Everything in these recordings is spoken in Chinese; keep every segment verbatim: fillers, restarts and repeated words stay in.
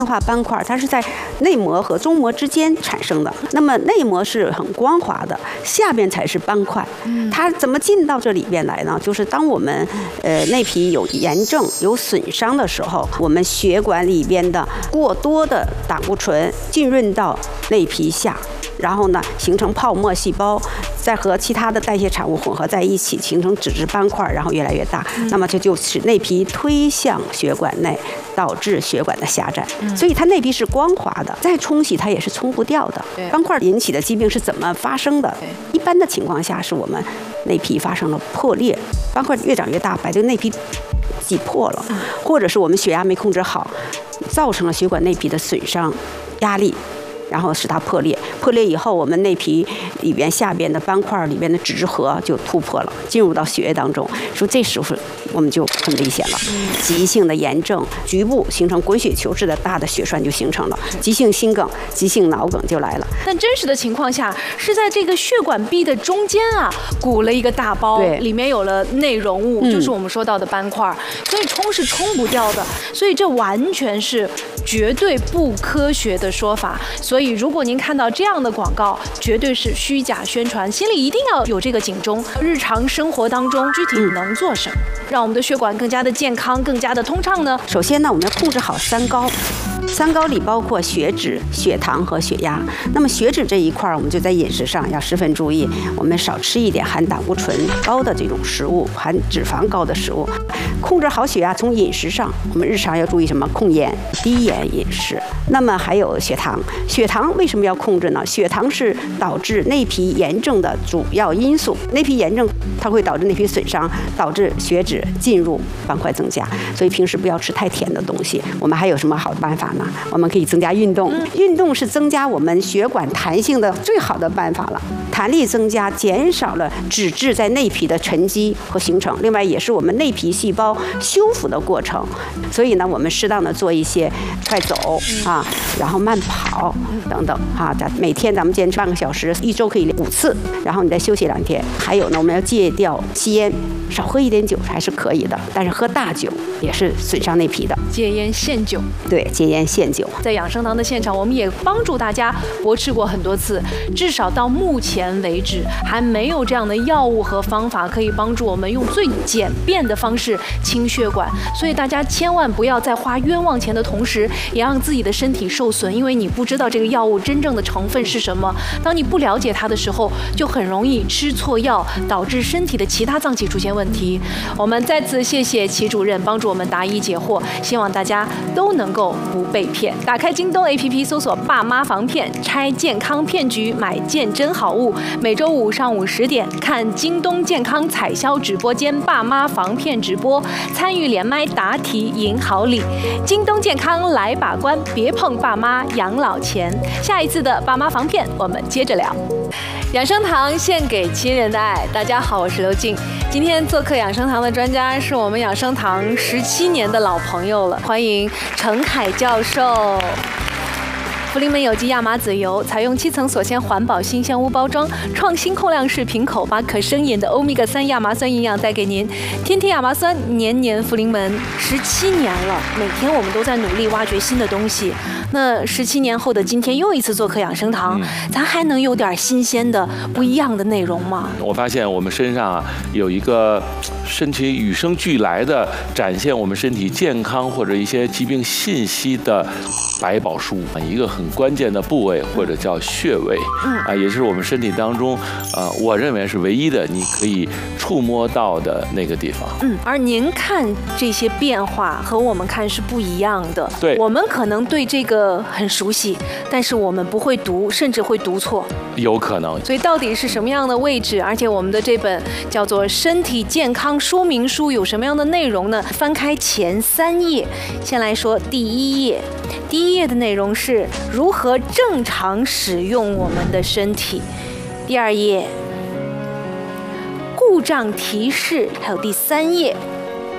化斑块它是在内膜和中膜之间产生的，那么内膜是很光滑的，下边才是斑块。它怎么进到这里边来呢？就是当我们呃内皮有炎症、有损伤的时候，我们血管里边的过多的胆固醇浸润到内皮下，然后呢形成泡沫细胞，再和其他的代谢产物混合在一起，形成脂质斑块，然后越来越大。那么这就使内皮推向血管内，导致血管的狭窄。所以它内皮是光滑的，再冲洗它也是冲不掉的。斑块引起的疾病是怎么发生的？一般的情况下是我们内皮发生了破裂，斑块越长越大，把这个内皮挤破了，或者是我们血压没控制好，造成了血管内皮的损伤、压力。然后使它破裂，破裂以后，我们内皮里边下边的斑块里边的脂质核就突破了，进入到血液当中。说这时候我们就很危险了，急性的炎症，局部形成滚雪球式的大的血栓就形成了，急性心梗、急性脑梗就来了。 但真实的情况下是在这个血管壁的中间啊，鼓了一个大包，里面有了内容物，就是我们说到的斑块，所以冲是冲不掉的，所以这完全是绝对不科学的说法。所以如果您看到这样的广告，绝对是虚假宣传，心里一定要有这个警钟。日常生活当中具体能做什么，让我们的血管更加的健康、更加的通畅呢？ 首先呢，我们要控制好三高。三高里包括血脂、血糖和血压。那么血脂这一块，我们就在饮食上要十分注意，我们少吃一点含胆固醇高的这种食物，含脂肪高的食物。控制好血压，从饮食上，我们日常要注意什么？控盐、低盐饮食。那么还有血糖，血糖为什么要控制呢？血糖是导致内皮炎症的主要因素。内皮炎症它会导致内皮损伤，导致血脂进入斑块增加。所以平时不要吃太甜的东西。我们还有什么好的办法呢？我们可以增加运动，运动是增加我们血管弹性的最好的办法了。弹力增加，减少了脂质在内皮的沉积和形成，另外也是我们内皮细胞修复的过程。所以呢，我们适当的做一些快走啊，然后慢跑等等啊，咱每天咱们坚持半个小时，一周可以五次，然后你再休息两天。还有呢，我们要戒掉吸烟，少喝一点酒还是可以的，但是喝大酒也是损伤内皮的。 戒烟限酒， 对，戒烟限酒。 在养生堂的现场，我们也帮助大家驳斥过很多次，至少到目前为止，还没有这样的药物和方法可以帮助我们用最简便的方式清血管。所以大家千万不要在花冤枉钱的同时，也让自己的身体受损，因为你不知道这个药物真正的成分是什么。当你不了解它的时候，就很容易吃错药，导致身体的其他脏器出现问题。我们再次谢谢齐主任帮助我们答疑解惑，希望大家都能够不被骗。打开京东 A P P 搜索爸妈防骗，拆健康骗局，买健真好物。每周五上午十点看京东健康彩销直播间爸妈防骗直播，参与连麦答题赢好礼。京东健康来把关，别碰爸妈养老钱。下一次的爸妈防骗，我们接着聊。养生堂献给亲人的爱。大家好，我是刘静。今天做客养生堂的专家是我们养生堂十七年的老朋友了，欢迎陈凯教授。福临门有机亚麻籽油采用七层锁鲜环保新鲜屋包装，创新控量式瓶口，把可生饮的欧米伽三亚麻酸营养带给您。天天亚麻酸，年年福临门，十七年了，每天我们都在努力挖掘新的东西。那十七年后的今天，又一次做客养生堂，嗯、咱还能有点新鲜的、不一样的内容吗？ 我发现我们身上啊有一个身体与生俱来的展现我们身体健康或者一些疾病信息的百宝书，一个很关键的部位或者叫穴位，嗯啊，也是我们身体当中，呃，我认为是唯一的你可以触摸到的那个地方。 嗯，而您看这些变化和我们看是不一样的。 对， 我们可能对这个很熟悉，但是我们不会读，甚至会读错。 有可能。所以到底是什么样的位置？而且我们的这本叫做《身体健康说明书》有什么样的内容呢？翻开前三页，先来说第一页。第一页的内容是如何正常使用我们的身体。第二页，故障提示，还有第三页，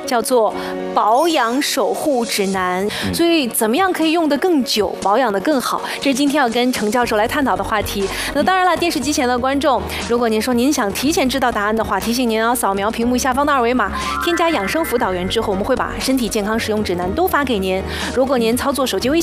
叫做保养守护指南。所以怎么样可以用得更久，保养得更好，这是今天要跟程教授来探讨的话题。那当然了，电视机前的观众，如果您说您想提前知道答案的话，提醒您要扫描屏幕下方的二维码，添加养生辅导员之后，我们会把身体健康使用指南都发给您。如果您操作手机微